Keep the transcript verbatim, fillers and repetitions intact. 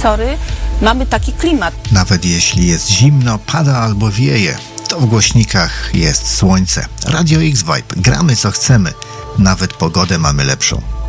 sorry, mamy taki klimat. Nawet jeśli jest zimno, pada albo wieje, to w głośnikach jest słońce. Radio X Vibe. Gramy co chcemy. Nawet pogodę mamy lepszą.